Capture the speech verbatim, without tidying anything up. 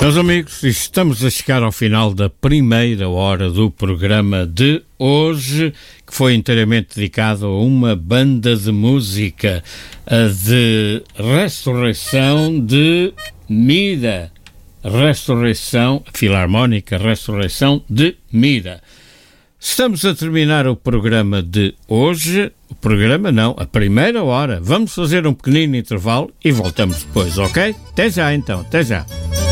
Meus amigos, estamos a chegar ao final da primeira hora do programa de hoje, que foi inteiramente dedicado a uma banda de música de Ressurreição de Mira. Ressurreição, Filarmónica Ressurreição de Mira. Estamos a terminar o programa de hoje. O programa não, a primeira hora. Vamos fazer um pequenino intervalo e voltamos depois, ok? Até já então, até já.